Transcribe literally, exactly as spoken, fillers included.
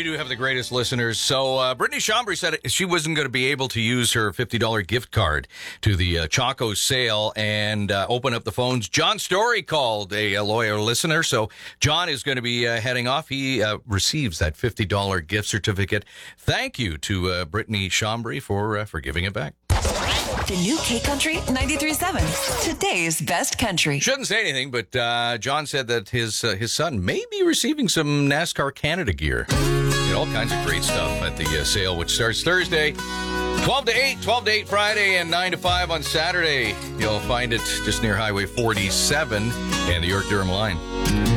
do have the greatest listeners. So uh, Brittany Chambry said she wasn't going to be able to use her fifty dollars gift card to the uh, Choco sale and uh, open up the phones. John Story called, a, a loyal listener. So John is going to be uh, heading off. He uh, receives that fifty dollars gift certificate. Thank you to uh, Brittany Chambry for, uh, for giving it back. The new K Country ninety-three point seven, today's best country. Shouldn't say anything, but uh, John said that his uh, his son may be receiving some NASCAR Canada gear. You know, all kinds of great stuff at the uh, sale, which starts Thursday, twelve to eight, twelve to eight Friday, and nine to five on Saturday. You'll find it just near Highway forty-seven and the York-Durham line.